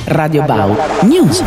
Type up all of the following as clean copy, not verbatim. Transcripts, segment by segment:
Radio Bau News.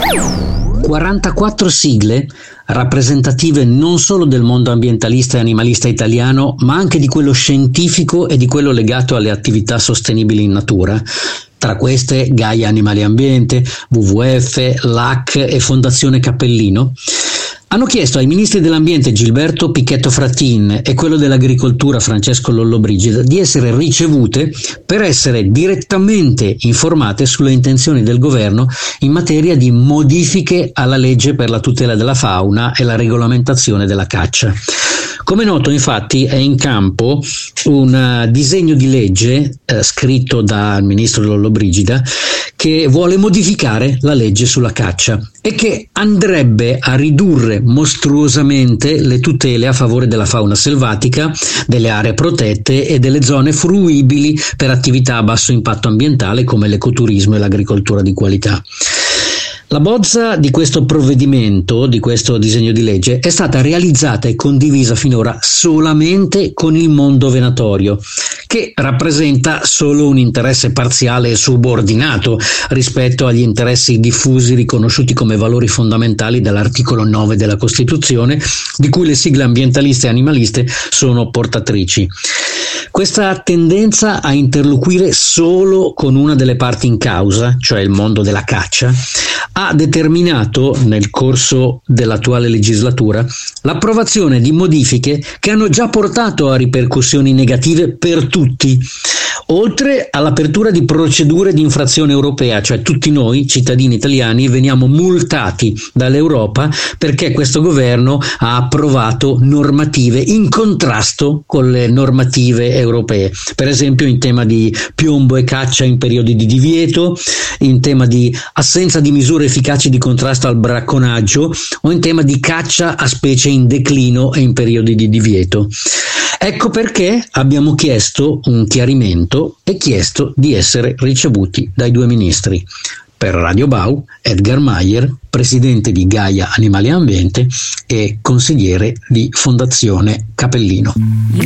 44 sigle rappresentative non solo del mondo ambientalista e animalista italiano, ma anche di quello scientifico e di quello legato alle attività sostenibili in natura. Tra queste Gaia Animali e Ambiente, WWF, LAC e Fondazione Cappellino. Hanno chiesto ai ministri dell'ambiente Gilberto Pichetto Fratin e quello dell'agricoltura Francesco Lollobrigida di essere ricevute per essere direttamente informate sulle intenzioni del governo in materia di modifiche alla legge per la tutela della fauna e la regolamentazione della caccia. Come noto, infatti, è in campo un disegno di legge scritto dal ministro Lollobrigida che vuole modificare la legge sulla caccia e che andrebbe a ridurre mostruosamente le tutele a favore della fauna selvatica, delle aree protette e delle zone fruibili per attività a basso impatto ambientale come l'ecoturismo e l'agricoltura di qualità. La bozza di questo provvedimento, di questo disegno di legge, è stata realizzata e condivisa finora solamente con il mondo venatorio, che rappresenta solo un interesse parziale e subordinato rispetto agli interessi diffusi riconosciuti come valori fondamentali dall'articolo 9 della Costituzione, di cui le sigle ambientaliste e animaliste sono portatrici. Questa tendenza a interloquire solo con una delle parti in causa, cioè il mondo della caccia, ha determinato nel corso dell'attuale legislatura l'approvazione di modifiche che hanno già portato a ripercussioni negative per tutti, oltre all'apertura di procedure di infrazione europea, cioè tutti noi cittadini italiani veniamo multati dall'Europa perché questo governo ha approvato normative in contrasto con le normative europee, per esempio in tema di piombo e caccia in periodi di divieto, in tema di assenza di misure efficaci di contrasto al bracconaggio o in tema di caccia a specie in declino e in periodi di divieto. Ecco perché abbiamo chiesto un chiarimento e chiesto di essere ricevuti dai due ministri. Per Radio Bau, Edgar Meyer, presidente di Gaia Animali e Ambiente e consigliere di Fondazione Cappellino.